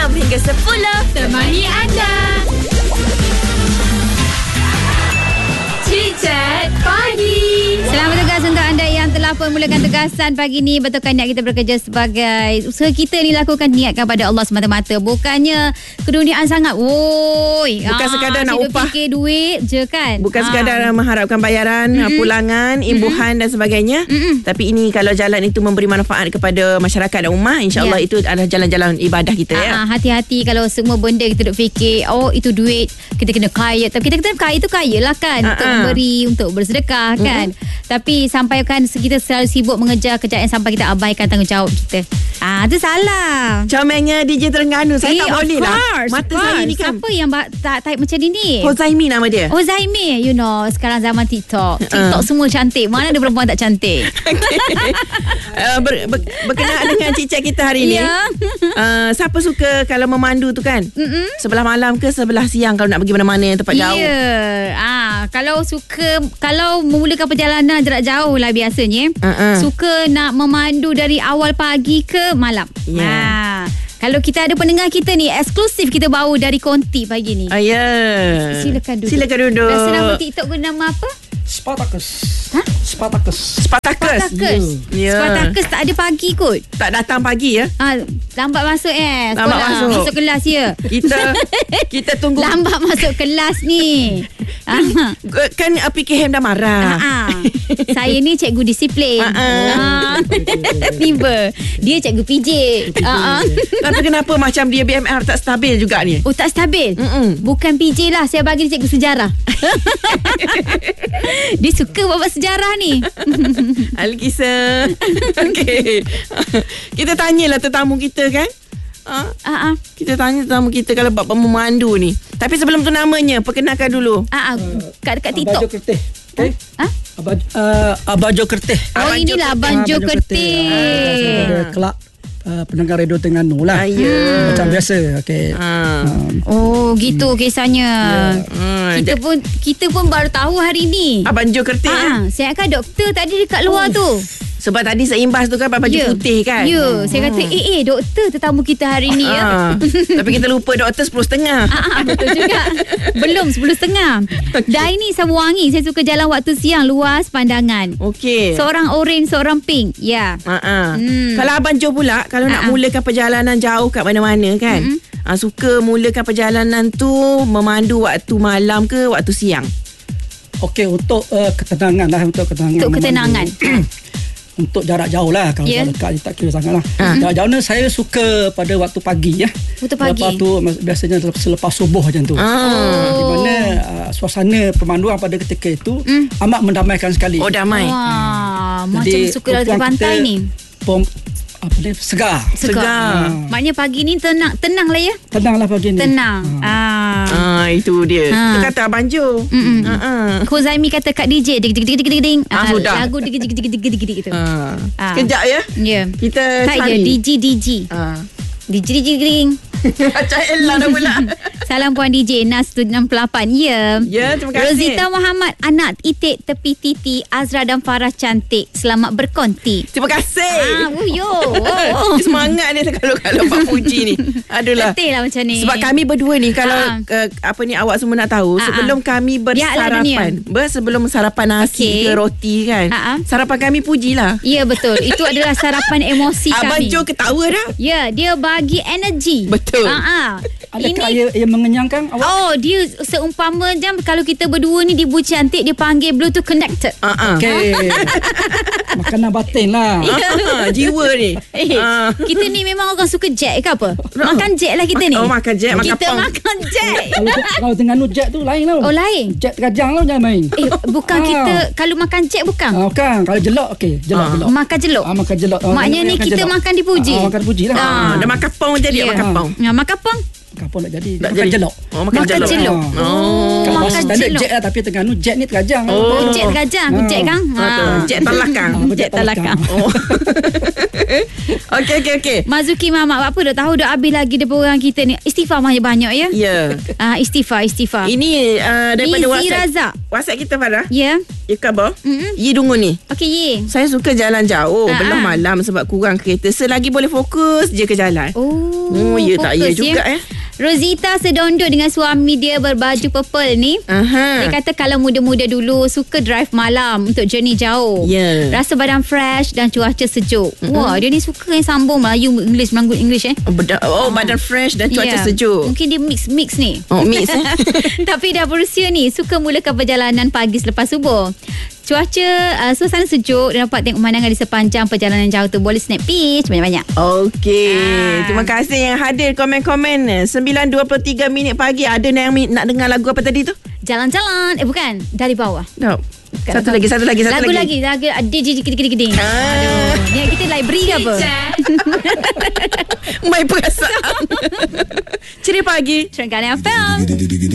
hingga 10. Temani anda. Chit-chat pagi. Selamat bertugas untuk anda yang telah pun mulakan tugasan pagi ni. Betulkan niat kita bekerja sebagai usaha kita ni lakukan niatkan pada Allah semata-mata. Bukannya keduniaan sangat. Bukan sekadar nak upah, fikir duit je kan. Bukan sekadar mengharapkan bayaran, pulangan, imbuhan dan sebagainya. Tapi ini kalau jalan itu memberi manfaat kepada masyarakat dan ummah, InsyaAllah itu adalah jalan-jalan ibadah kita. Hati-hati kalau semua benda kita duk fikir, itu duit kita kena kaya. Tapi kita kena kaya tu kaya lah kan, untuk memberi, untuk bersedekah kan. Tapi sampaikan kita selalu sibuk mengejar kejayaan sampai kita abaikan tanggungjawab kita. Itu salah. Comelnya DJ Terengganu. Saya tak boleh lah. Mata saya ni kan. Siapa yang tak type macam ni? Hozaimi nama dia. Hozaimi, you know, sekarang zaman TikTok. TikTok semua cantik. Mana ada perempuan tak cantik? Berkenaan dengan cicak kita hari ni. Siapa suka kalau memandu tu kan? Sebelah malam ke sebelah siang kalau nak pergi mana-mana tempat jauh? Kalau memulakan perjalanan jarak jauh lah biasanya. Suka nak memandu dari awal pagi ke malam. Kalau kita ada pendengar kita ni, eksklusif kita bawa dari Konti pagi ni. Silakan duduk. Rasa nama TikTok guna nama apa? Spartacus. Spartacus. Spartacus tak ada pagi kot. Tak datang pagi ya? Lambat masuk Lambat masuk kelas ya. Kita tunggu. Lambat masuk kelas ni. Kan PKM dah marah. Saya ni cikgu disiplin. Tiba dia cikgu PJ. Tapi kenapa macam dia BMR tak stabil juga ni? Tak stabil. Bukan PJ lah, saya bagi dia cikgu sejarah. Dia suka bawa sejarah ni. Alkisah. Okey. Kita tanyalah tetamu kita kan. Kita tanya tetamu kita kalau bab memandu ni. Tapi sebelum tu namanya, perkenalkan dulu. Kat TikTok. Abajo Kertih. Abajo Kertih. Inilah Abajo Kertih. Kelab pendengar radio Terengganu lah. Macam biasa. Gitu kisahnya. Kita pun baru tahu hari ni. Abajo Kertih. Saya kan doktor tadi dekat luar tu. Sebab tadi seimbas tu kan baju putih kan. Saya kata doktor tetamu kita hari ni ya. Tapi kita lupa doktor 10.30. Betul juga. Belum 10.30. Dah ini Sabuwangi. Saya suka jalan waktu siang, luas pandangan. Okey. Seorang orange, seorang pink. Kalau Abang Jo pula, kalau nak mulakan perjalanan jauh kat mana-mana kan, suka mulakan perjalanan tu memandu waktu malam ke waktu siang? Okey, untuk ketenangan lah. Untuk ketenangan. Untuk jarak jauh lah. Kalau jarak dekat tak kira sangat lah. Jarak jauh ni saya suka pada waktu pagi ya. Waktu pagi. Lepas tu biasanya selepas subuh macam tu. Di mana suasana pemanduan pada ketika itu amat mendamaikan sekali. Damai. Macam suka di pantai ni. Segar. Maknanya pagi ni tenang lah ya. Tenang lah pagi ni. Itu dia. Itu kata Abang Jo. Hozaimi kata kat DJ ding. Sudah. Lagu ding gitu. Sekejap ya. Kita cari DJ. DJ. Macam Ella dah pula. Salam Puan DJ Nas 68. Ya, terima kasih. Rozita Muhammad, anak Itik tepi titi, Azra dan Farah cantik. Selamat berkonti. Terima kasih. Semangat ni kalau Pak puji ni. Adulah. Betul lah macam ni. Sebab kami berdua ni kalau awak semua nak tahu, sebelum kami bersarapan, sebelum sarapan nasi ke roti kan, sarapan kami pujilah. Ya betul. Itu adalah sarapan emosi kami. Abang Jo ketawa dah. Ya, dia bagi energi. Betul. Adakah ia mengenyangkan awak? Dia seumpama jam kalau kita berdua ni dibu cantik, dia panggil Bluetooth connected. Okey. Makanan batin lah. Jiwa ni. Kita ni memang orang suka jack ke apa? Makan jack lah kita ni. Makan jack, makan kita pong. Makan jack. Kalau Terengganu jack tu lain lah. Lain. Jack terkajang lah jangan main. Bukan kita kalau makan jack bukan. Bukan. Kalau jelok jelok. Makan jelok. Makan jelok. Maknanya ni kita makan dipuji. Makan dipuji lah. Dah makan pong jadi makan pong. Makan pong. Kapal nak jadi. Makan jelok. Makan jelok. Makan jelok. Jack lah, tapi Terengganu jack ni terkajang. Jack terkajang. Jack kan? Jack talakang. Jack talakang. Okey. Mazuki Mamat, apa dah tahu dah habis lagi depa orang kita ni. Istighfar banyak-banyak ya. Ya. Istighfar. Ini daripada Izi Razak. WhatsApp kita Farah. Ya. Ya khabar? Ye Dungu ni. Okey, Ye. Saya suka jalan jauh belah malam sebab kurang kereta. Selagi boleh fokus je ke jalan. Ya tak ya juga Rosita Sedondo dengan suami dia berbaju purple ni. Dia kata kalau muda-muda dulu suka drive malam untuk journey jauh. Rasa badan fresh dan cuaca sejuk. Wah, dia ni suka yang sambung Melayu English, melanggut English badan fresh dan cuaca sejuk. Mungkin dia mix ni. Mix Tapi dah berusia ni suka mulakan perjalanan pagi selepas subuh. Cuaca suasana sejuk dan dapat tengok pemandangan di sepanjang perjalanan jauh tu. Boleh snap pitch banyak-banyak. Okey. Terima kasih yang hadir komen-komen. 9.23 minit pagi. Ada yang nak dengar lagu apa tadi tu? Jalan-jalan. Bukan. Dari bawah. No. Satu lagi. Lagu lagi. Gede-gede. Aduh. Ni kita library ke apa? Mai perasaan. Ceria pagi. Cerangkan FM.